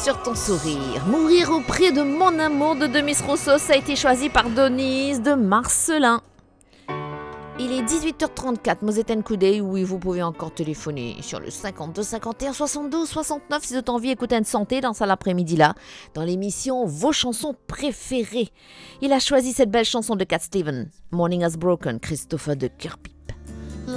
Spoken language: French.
sur ton sourire. Mourir auprès de mon amour de Demis Roussos a été choisi par Denise de Marcelin. Il est 18h34, Moseten Koudé, oui, vous pouvez encore téléphoner sur le 52 51 72 69 si vous avez envie d'écouter une santé dans ça l'après-midi là, dans l'émission Vos chansons préférées. Il a choisi cette belle chanson de Cat Stevens, Morning Has Broken, Christopher de Kirby.